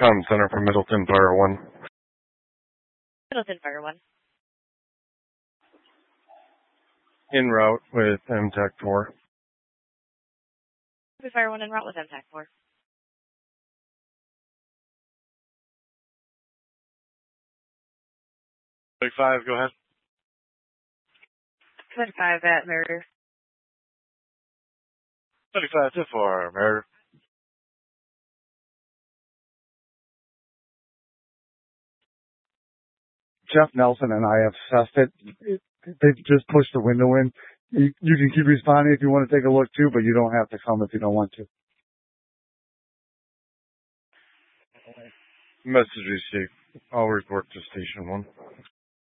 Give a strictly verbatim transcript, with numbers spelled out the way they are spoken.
Comm Center for Middleton Fire one. Middleton Fire one. En route with M TAC four. Fire one en route with M TAC four. thirty-five, go ahead. twenty-five at Meredith. thirty-five to four, Meredith. Jeff Nelson and I have assessed it. They just pushed the window in. You, you can keep responding if you want to take a look too, but you don't have to come if you don't want to. Message received. I'll report to station one.